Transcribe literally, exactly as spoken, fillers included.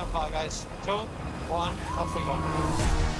on Fall Guys. Two, one, off we go.